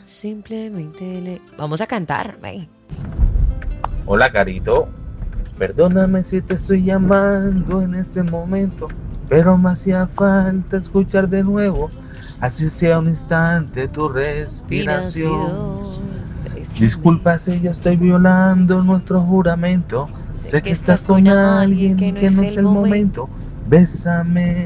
simplemente le... Vamos a cantar, ven. Hola, Carito. Perdóname si te estoy llamando en este momento, pero me hacía falta escuchar de nuevo, así sea un instante, tu respiración. Disculpa si yo estoy violando nuestro juramento. Sé que estás con alguien que no es el momento. Bésame.